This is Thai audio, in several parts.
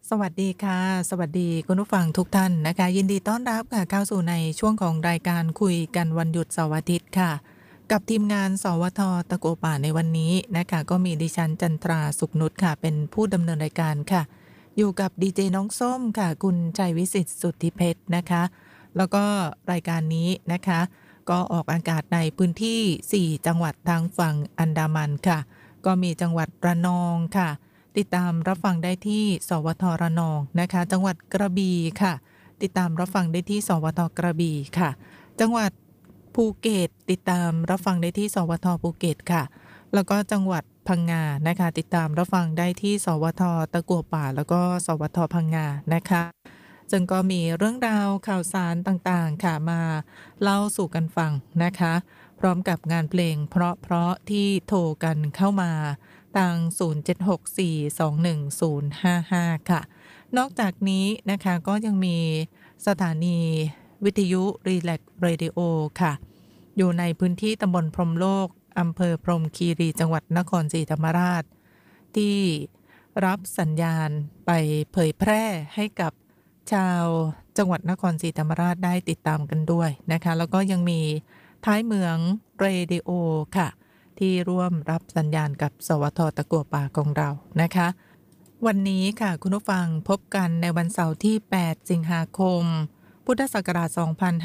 สวัสดีค่ะสวัสดีคุณผู้ฟังทุกท่านนะคะยินดีต้อนรับค่ะเข้าสู่ในช่วงของรายการคุยกันวันหยุดเสาร์อาทิตย์ค่ะกับทีมงานสวทตะโกป่าในวันนี้นะคะก็มีดิฉันจันทราสุขนุชค่ะเป็นผู้ดำเนินรายการค่ะอยู่กับดีเจน้องส้มค่ะคุณชัยวิสิทธิ์สุทธิเพชรนะคะแล้วก็รายการนี้นะคะก็ออกอากาศในพื้นที่4จังหวัดทางฝั่งอันดามันค่ะก็มีจังหวัดระนองค่ะ ติดตามรับฟังได้ที่สวทระนองนะคะจังหวัดกระบี่ค่ะติดตามรับฟังได้ที่สวทกระบี่ค่ะจังหวัดภูเก็ตติดตามรับฟังได้ที่สวทภูเก็ตค่ะแล้วก็จังหวัดพังงานะคะติดตามรับฟังได้ที่สวทตะกั่วป่าแล้วก็สวทพังงานะคะซึ่งก็มีเรื่องราวข่าวสารต่างๆค่ะมาเล่าสู่กันฟังนะคะพร้อมกับงานเพลงเพราะๆที่โทรกันเข้ามาทาง0764210055ค่ะนอกจากนี้นะคะก็ยังมีสถานีวิทยุรีแลกเรดิโอค่ะอยู่ในพื้นที่ตำบลพรหมโลกอำเภอพรหมคีรีจังหวัดนครศรีธรรมราชที่รับสัญญาณไปเผยแพร่ให้กับชาวจังหวัดนครศรีธรรมราชได้ติดตามกันด้วยนะคะแล้วก็ยังมีท้ายเมืองเรดิโอค่ะที่ร่วมรับสัญญาณกับสวทตะกั่วป่าของเรานะคะวันนี้ค่ะคุณผู้ฟังพบกันในวันเสาร์ที่8สิงหาคมพุทธศักราช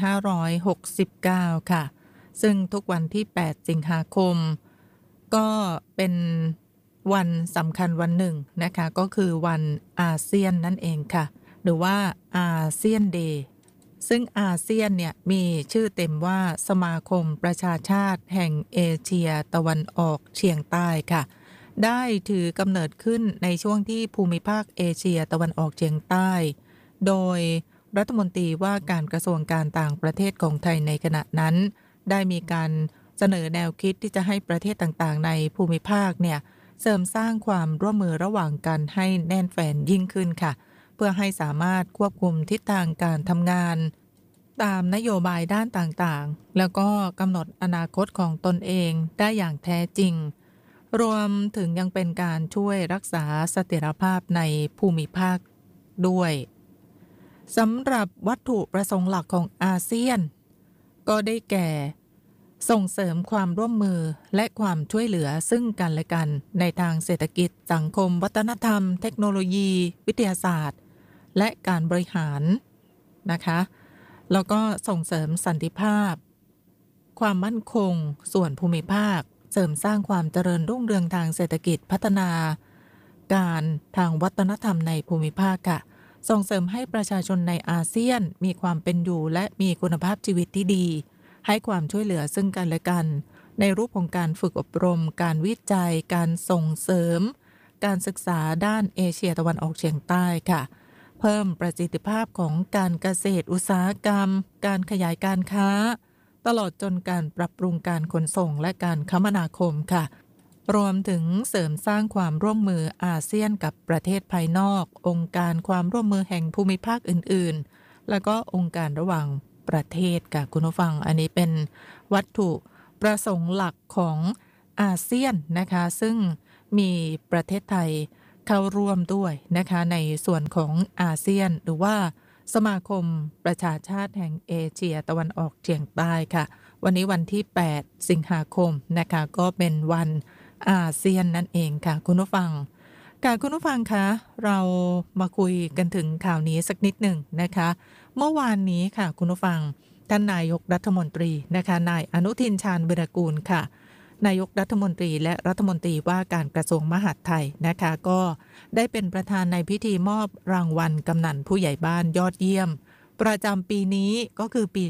2569ค่ะซึ่งทุกวันที่8สิงหาคมก็เป็นวันสำคัญวันหนึ่งนะคะก็คือวันอาเซียนนั่นเองค่ะหรือว่าอาเซียนเดย์ซึ่งอาเซียนเนี่ยมีชื่อเต็มว่าสมาคมประชาชาติแห่งเอเชียตะวันออกเฉียงใต้ค่ะได้ถือกำเนิดขึ้นในช่วงที่ภูมิภาคเอเชียตะวันออกเฉียงใต้โดยรัฐมนตรีว่าการกระทรวงการต่างประเทศของไทยในขณะนั้นได้มีการเสนอแนวคิดที่จะให้ประเทศต่างๆในภูมิภาคเนี่ยเสริมสร้างความร่วมมือระหว่างกันให้แน่นแฟ้นยิ่งขึ้นค่ะเพื่อให้สามารถควบคุมทิศทางการทำงานตามนโยบายด้านต่างๆแล้วก็กำหนดอนาคตของตนเองได้อย่างแท้จริงรวมถึงยังเป็นการช่วยรักษาเสถียรภาพในภูมิภาคด้วยสำหรับวัตถุประสงค์หลักของอาเซียนก็ได้แก่ส่งเสริมความร่วมมือและความช่วยเหลือซึ่งกันและกันในทางเศรษฐกิจสังคมวัฒนธรรมเทคโนโลยีวิทยาศาสตร์และการบริหารนะคะแล้วก็ส่งเสริมสันติภาพความมั่นคงส่วนภูมิภาคเสริมสร้างความเจริญรุ่งเรืองทางเศรษฐกิจพัฒนาการทางวัฒนธรรมในภูมิภาคค่ะส่งเสริมให้ประชาชนในอาเซียนมีความเป็นอยู่และมีคุณภาพชีวิตที่ดีให้ความช่วยเหลือซึ่งกันและกันในรูปของการฝึกอบรมการวิจัยการส่งเสริมการศึกษาด้านเอเชียตะวันออกเฉียงใต้ค่ะเพิ่มประสิทธิภาพของการเกษตรอุตสาหกรรมการขยายการค้าตลอดจนการปรับปรุงการขนส่งและการคมนาคมค่ะรวมถึงเสริมสร้างความร่วมมืออาเซียนกับประเทศภายนอกองค์การความร่วมมือแห่งภูมิภาคอื่นๆแล้วก็องค์การระหว่างประเทศค่ะคุณผู้ฟังอันนี้เป็นวัตถุประสงค์หลักของอาเซียนนะคะซึ่งมีประเทศไทยเข้าร่วมด้วยนะคะในส่วนของอาเซียนหรือว่าสมาคมประชาชาติแห่งเอเชียตะวันออกเฉียงใต้ค่ะวันนี้วันที่8สิงหาคมนะคะก็เป็นวันอาเซียนนั่นเองค่ะคุณผู้ฟังค่ะคุณผู้ฟังคะเรามาคุยกันถึงข่าวนี้สักนิดหนึ่งนะคะเมื่อวานนี้ค่ะคุณผู้ฟังท่านนายกรัฐมนตรีนะคะนายอนุทินชาญวิรากูลค่ะนายกรัฐมนตรีและรัฐมนตรีว่าการกระทรวงมหาดไทยนะคะก็ได้เป็นประธานในพิธีมอบรางวัลกำนันผู้ใหญ่บ้านยอดเยี่ยมประจำปีนี้ก็คือปี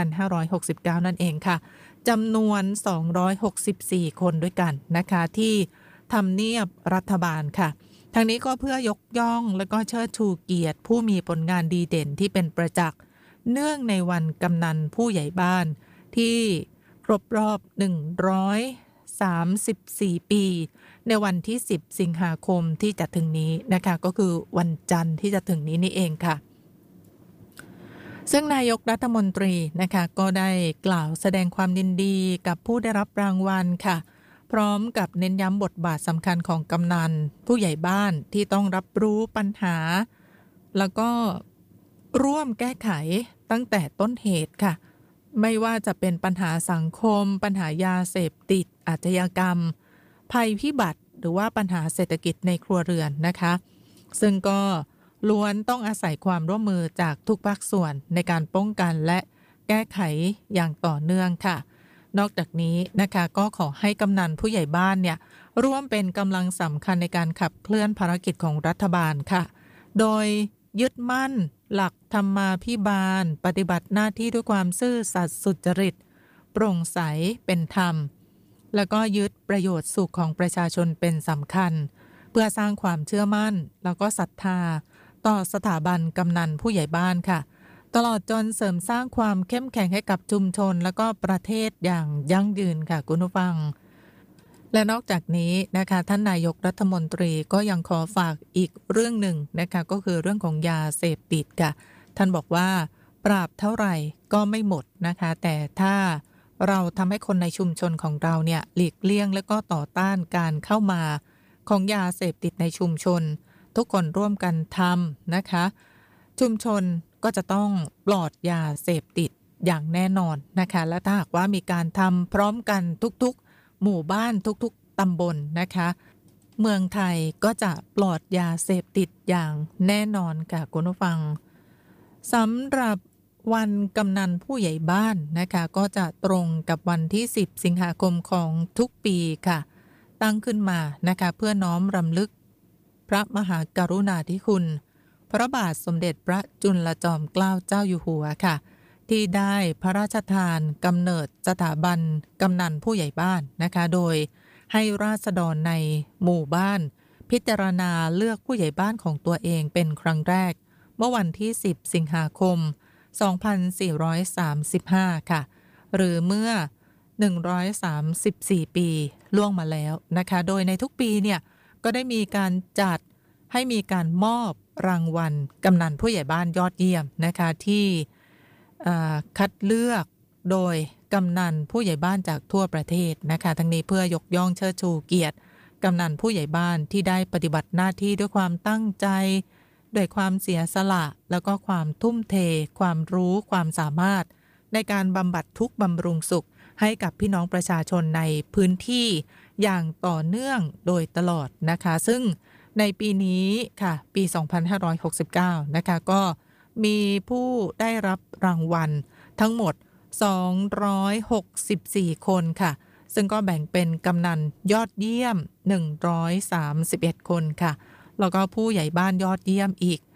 2569นั่นเองค่ะจำนวน264คนด้วยกันนะคะที่ทำเนียบรัฐบาลค่ะทางนี้ก็เพื่อยกย่องและก็เชิดชูเกียรติผู้มีผลงานดีเด่นที่เป็นประจักษ์เนื่องในวันกำนันผู้ใหญ่บ้านที่ครบรอบ134ปีในวันที่10สิงหาคมที่จะถึงนี้นะคะก็คือวันจันทร์ที่จะถึงนี้นี่เองค่ะซึ่งนายกรัฐมนตรีนะคะก็ได้กล่าวแสดงความยินดีกับผู้ได้รับรางวัลค่ะพร้อมกับเน้นย้ำบทบาทสำคัญของกำนันผู้ใหญ่บ้านที่ต้องรับรู้ปัญหาแล้วก็ร่วมแก้ไขตั้งแต่ต้นเหตุค่ะไม่ว่าจะเป็นปัญหาสังคมปัญหายาเสพติดอาชญากรรมภัยพิบัติหรือว่าปัญหาเศรษฐกิจในครัวเรือนนะคะซึ่งก็ล้วนต้องอาศัยความร่วมมือจากทุกภาคส่วนในการป้องกันและแก้ไขอย่างต่อเนื่องค่ะนอกจากนี้นะคะก็ขอให้กำนันผู้ใหญ่บ้านเนี่ยร่วมเป็นกำลังสำคัญในการขับเคลื่อนภารกิจของรัฐบาลค่ะโดยยึดมั่นหลักธรรมาภิบาลปฏิบัติหน้าที่ด้วยความซื่อสัตย์สุจริตโปร่งใสเป็นธรรมแล้วก็ยึดประโยชน์สุขของประชาชนเป็นสำคัญเพื่อสร้างความเชื่อมั่นแล้วก็ศรัทธาต่อสถาบันกำนันผู้ใหญ่บ้านค่ะตลอดจนเสริมสร้างความเข้มแข็งให้กับชุมชนแล้วก็ประเทศอย่างยั่งยืนค่ะคุณผู้ฟังและนอกจากนี้นะคะท่านนายกรัฐมนตรีก็ยังขอฝากอีกเรื่องหนึ่งนะคะก็คือเรื่องของยาเสพติดค่ะท่านบอกว่าปราบเท่าไหร่ก็ไม่หมดนะคะแต่ถ้าเราทำให้คนในชุมชนของเราเนี่ยหลีกเลี่ยงและก็ต่อต้านการเข้ามาของยาเสพติดในชุมชนทุกคนร่วมกันทำนะคะชุมชนก็จะต้องปลอดยาเสพติดอย่างแน่นอนนะคะและถ้าหากว่ามีการทำพร้อมกันทุกๆหมู่บ้านทุกๆตำบลนะคะเมืองไทยก็จะปลอดยาเสพติดอย่างแน่นอนค่ะคุณผู้ฟังสำหรับวันกำนันผู้ใหญ่บ้านนะคะก็จะตรงกับวันที่10สิงหาคมของทุกปีค่ะตั้งขึ้นมานะคะเพื่อน้อมรำลึกพระมหากรุณาธิคุณพระบาทสมเด็จพระจุลจอมเกล้าเจ้าอยู่หัวค่ะที่ได้พระราชทานกำเนิดสถาบันกำนันผู้ใหญ่บ้านนะคะโดยให้ราษฎรในหมู่บ้านพิจารณาเลือกผู้ใหญ่บ้านของตัวเองเป็นครั้งแรกเมื่อวันที่10สิงหาคม2435ค่ะหรือเมื่อ134ปีล่วงมาแล้วนะคะโดยในทุกปีเนี่ยก็ได้มีการจัดให้มีการมอบรางวัลกำนันผู้ใหญ่บ้านยอดเยี่ยมนะคะที่คัดเลือกโดยกำนันผู้ใหญ่บ้านจากทั่วประเทศนะคะทั้งนี้เพื่อยกย่องเชิดชูเกียรติกำนันผู้ใหญ่บ้านที่ได้ปฏิบัติหน้าที่ด้วยความตั้งใจด้วยความเสียสละแล้วก็ความทุ่มเทความรู้ความสามารถในการบำบัดทุกข์บำรุงสุขให้กับพี่น้องประชาชนในพื้นที่อย่างต่อเนื่องโดยตลอดนะคะซึ่งในปีนี้ค่ะปี2569นะคะก็มีผู้ได้รับรางวัลทั้งหมด264คนค่ะซึ่งก็แบ่งเป็นกำนันยอดเยี่ยม131คนค่ะแล้วก็ผู้ใหญ่บ้านยอดเยี่ยมอีก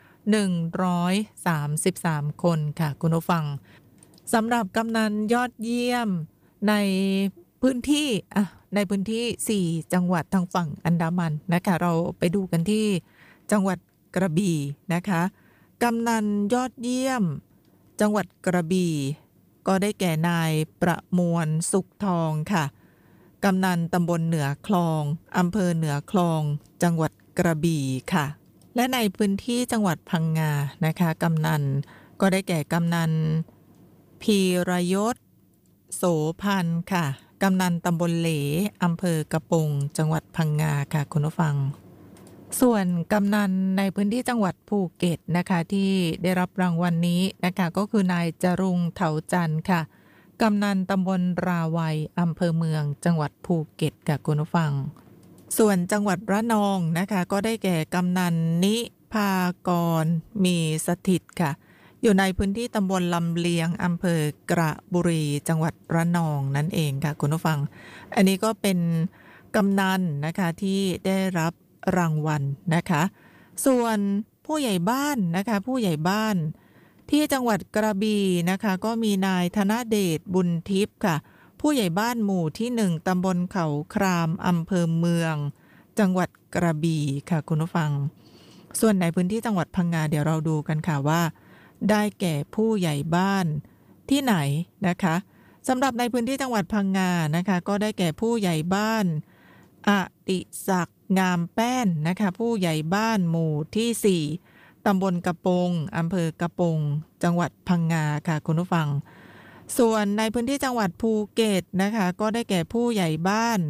133คนค่ะคุณผู้ฟังสำหรับกำนันยอดเยี่ยมในพื้นที่4จังหวัดทางฝั่งอันดามันนะคะเราไปดูกันที่จังหวัดกระบี่นะคะกำนันยอดเยี่ยมจังหวัดกระบี่ก็ได้แก่นายประมวลสุขทองค่ะกำนันตำบลเหนือคลองอำเภอเหนือคลองจังหวัดกระบี่ค่ะและในพื้นที่จังหวัดพังงานะคะกำนันก็ได้แก่กำนันพีรยศโสพันธ์ค่ะกำนันตำบลเหลอำเภอกระปงจังหวัดพังงาค่ะคุณผู้ฟังส่วนกำนันในพื้นที่จังหวัดภูเก็ตนะคะที่ได้รับรางวัลนี้นะคะก็คือนายจรุงเถาจันทร์ค่ะกำนันตำบลราวัยอำเภอเมืองจังหวัดภูเก็ตค่ะคุณผู้ฟังส่วนจังหวัดระนองนะคะก็ได้แก่กำนันนิพากรมีสถิตค่ะอยู่ในพื้นที่ตำบลลำเลียงอำเภอกระบุรีจังหวัดระนองนั่นเองค่ะคุณผู้ฟังอันนี้ก็เป็นกำนันนะคะที่ได้รับรางวัลนะคะส่วนผู้ใหญ่บ้านนะคะผู้ใหญ่บ้านที่จังหวัดกระบี่นะคะก็มีนายธนเดชบุญทิพย์ค่ะผู้ใหญ่บ้านหมู่ที่1ตำบลเขาครามอำเภอเมืองจังหวัดกระบี่ค่ะคุณผู้ฟังส่วนในพื้นที่จังหวัดพังงาเดี๋ยวเราดูกันค่ะว่าได้แก่ผู้ใหญ่บ้านที่ไหนนะคะสำหรับในพื้นที่จังหวัดพังงานะคะก็ได้แก่ผู้ใหญ่บ้านอติศักดิ์งามแป้นนะคะผู้ใหญ่บ้านหมู่ที่4ตำบลกระปงอำเภอกระปงจังหวัดพังงาค่ะคุณผู้ฟังส่วนในพื้นที่จังหวัดภูเก็ตนะคะก็ได้แก่ผู้ใหญ่บ้าน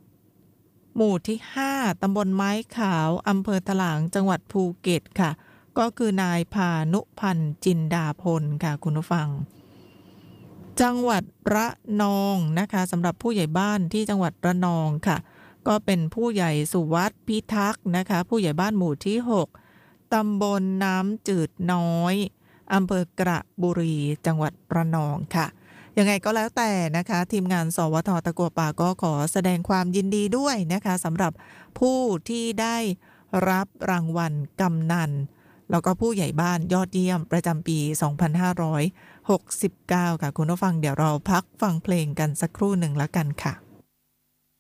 หมู่ที่5ตำบลไม้ขาวอำเภอถลางจังหวัดภูเก็ตค่ะก็คือนายพานุพันธ์จินดาพลค่ะคุณผู้ฟังจังหวัดระนองนะคะสำหรับผู้ใหญ่บ้านที่จังหวัดระนองค่ะก็เป็นผู้ใหญ่สุวัฒน์พิทักษ์นะคะผู้ใหญ่บ้านหมู่ที่6ตำบลน้ำจืดน้อยอำเภอกระบุรีจังหวัดระนองค่ะยังไงก็แล้วแต่นะคะทีมงานสวท.ตะกัวป่าก็ขอแสดงความยินดีด้วยนะคะสำหรับผู้ที่ได้รับรางวัลกำนันแล้วก็ผู้ใหญ่บ้านยอดเยี่ยมประจำปี 2569 ค่ะคุณผู้ฟังเดี๋ยวเราพักฟังเพลงกันสักครู่หนึ่งแล้วกันค่ะ